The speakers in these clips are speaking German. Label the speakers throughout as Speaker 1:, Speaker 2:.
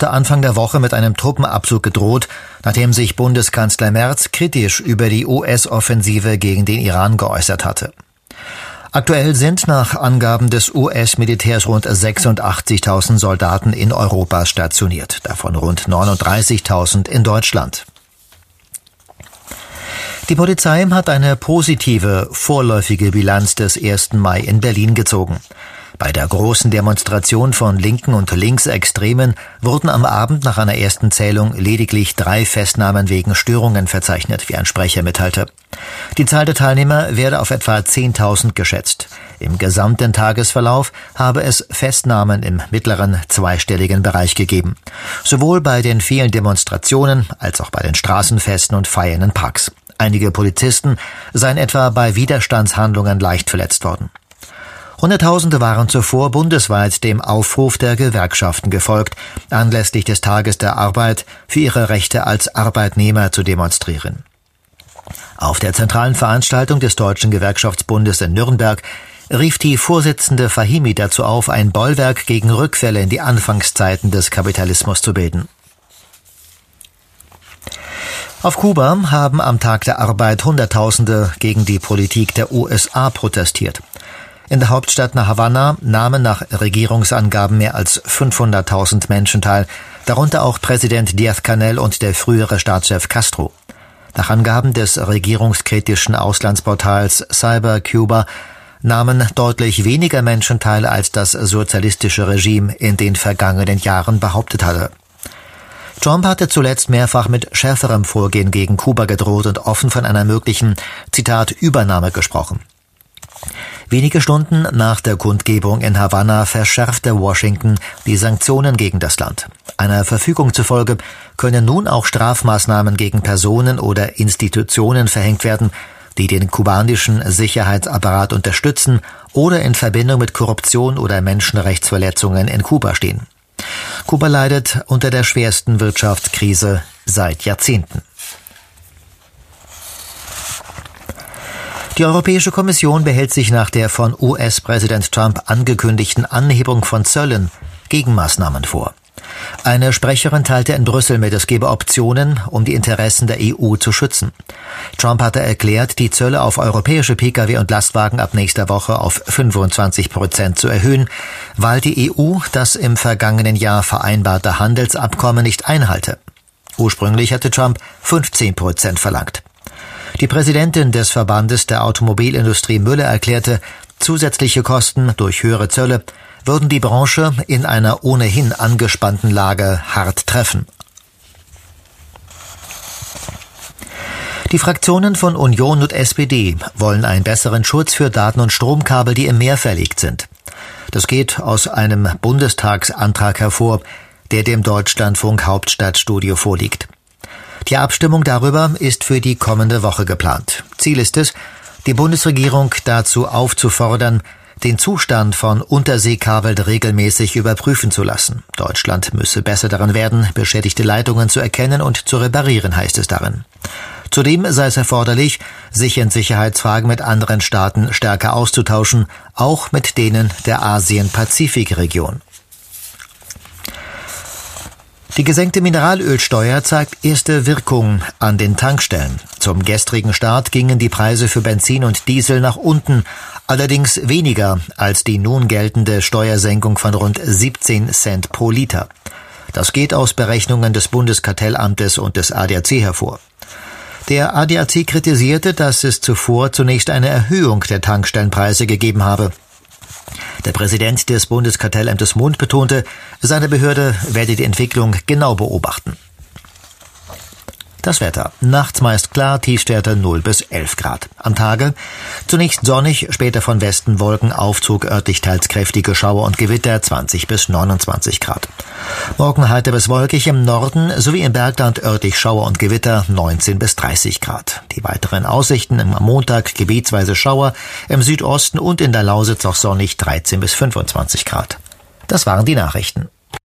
Speaker 1: hatte Anfang der Woche mit einem Truppenabzug gedroht, nachdem sich Bundeskanzler Merz kritisch über die US-Offensive gegen den Iran geäußert hatte. Aktuell sind nach Angaben des US-Militärs rund 86.000 Soldaten in Europa stationiert, davon rund 39.000 in Deutschland. Die Polizei hat eine positive, vorläufige Bilanz des 1. Mai in Berlin gezogen. Bei der großen Demonstration von Linken und Linksextremen wurden am Abend nach einer ersten Zählung lediglich 3 Festnahmen wegen Störungen verzeichnet, wie ein Sprecher mitteilte. Die Zahl der Teilnehmer werde auf etwa 10.000 geschätzt. Im gesamten Tagesverlauf habe es Festnahmen im mittleren zweistelligen Bereich gegeben. Sowohl bei den vielen Demonstrationen als auch bei den Straßenfesten und Feiern in Parks. Einige Polizisten seien etwa bei Widerstandshandlungen leicht verletzt worden. Hunderttausende waren zuvor bundesweit dem Aufruf der Gewerkschaften gefolgt, anlässlich des Tages der Arbeit für ihre Rechte als Arbeitnehmer zu demonstrieren. Auf der zentralen Veranstaltung des Deutschen Gewerkschaftsbundes in Nürnberg rief die Vorsitzende Fahimi dazu auf, ein Bollwerk gegen Rückfälle in die Anfangszeiten des Kapitalismus zu bilden. Auf Kuba haben am Tag der Arbeit Hunderttausende gegen die Politik der USA protestiert. In der Hauptstadt Havanna nahmen nach Regierungsangaben mehr als 500.000 Menschen teil, darunter auch Präsident Díaz-Canel und der frühere Staatschef Castro. Nach Angaben des regierungskritischen Auslandsportals CyberCuba nahmen deutlich weniger Menschen teil, als das sozialistische Regime in den vergangenen Jahren behauptet hatte. Trump hatte zuletzt mehrfach mit schärferem Vorgehen gegen Kuba gedroht und offen von einer möglichen, Zitat, Übernahme gesprochen. Wenige Stunden nach der Kundgebung in Havanna verschärfte Washington die Sanktionen gegen das Land. Einer Verfügung zufolge können nun auch Strafmaßnahmen gegen Personen oder Institutionen verhängt werden, die den kubanischen Sicherheitsapparat unterstützen oder in Verbindung mit Korruption oder Menschenrechtsverletzungen in Kuba stehen. Kuba leidet unter der schwersten Wirtschaftskrise seit Jahrzehnten. Die Europäische Kommission behält sich nach der von US-Präsident Trump angekündigten Anhebung von Zöllen Gegenmaßnahmen vor. Eine Sprecherin teilte in Brüssel mit, es gebe Optionen, um die Interessen der EU zu schützen. Trump hatte erklärt, die Zölle auf europäische Pkw und Lastwagen ab nächster Woche auf 25% zu erhöhen, weil die EU das im vergangenen Jahr vereinbarte Handelsabkommen nicht einhalte. Ursprünglich hatte Trump 15% verlangt. Die Präsidentin des Verbandes der Automobilindustrie Müller erklärte, zusätzliche Kosten durch höhere Zölle würden die Branche in einer ohnehin angespannten Lage hart treffen. Die Fraktionen von Union und SPD wollen einen besseren Schutz für Daten- und Stromkabel, die im Meer verlegt sind. Das geht aus einem Bundestagsantrag hervor, der dem Deutschlandfunk Hauptstadtstudio vorliegt. Die Abstimmung darüber ist für die kommende Woche geplant. Ziel ist es, die Bundesregierung dazu aufzufordern, den Zustand von Unterseekabeln regelmäßig überprüfen zu lassen. Deutschland müsse besser daran werden, beschädigte Leitungen zu erkennen und zu reparieren, heißt es darin. Zudem sei es erforderlich, sich in Sicherheitsfragen mit anderen Staaten stärker auszutauschen, auch mit denen der Asien-Pazifik-Region. Die gesenkte Mineralölsteuer zeigt erste Wirkung an den Tankstellen. Zum gestrigen Start gingen die Preise für Benzin und Diesel nach unten, allerdings weniger als die nun geltende Steuersenkung von rund 17 Cent pro Liter. Das geht aus Berechnungen des Bundeskartellamtes und des ADAC hervor. Der ADAC kritisierte, dass es zuvor zunächst eine Erhöhung der Tankstellenpreise gegeben habe. Der Präsident des Bundeskartellamtes Mund betonte, seine Behörde werde die Entwicklung genau beobachten. Das Wetter. Nachts meist klar, Tiefstwerte 0 bis 11 Grad. Am Tage zunächst sonnig, später von Westen Wolkenaufzug, örtlich teils kräftige Schauer und Gewitter 20 bis 29 Grad. Morgen heiter bis wolkig im Norden sowie im Bergland örtlich Schauer und Gewitter 19 bis 30 Grad. Die weiteren Aussichten am Montag gebietsweise Schauer, im Südosten und in der Lausitz auch sonnig 13 bis 25 Grad. Das waren die Nachrichten.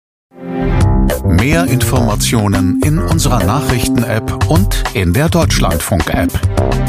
Speaker 2: Mehr Informationen in unserer Nachrichten-App und in der Deutschlandfunk-App.